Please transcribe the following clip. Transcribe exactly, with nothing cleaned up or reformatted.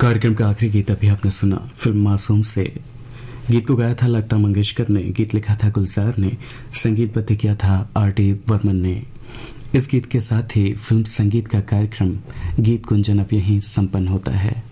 कार्यक्रम का आखिरी गीत अभी आपने सुना फिल्म मासूम से। गीत को गाया था लता मंगेशकर ने, गीत लिखा था गुलजार ने, संगीतबद्ध किया था आर टी बर्मन ने। इस गीत के साथ ही फिल्म संगीत का कार्यक्रम गीत कुंजन अब यहीं संपन्न होता है।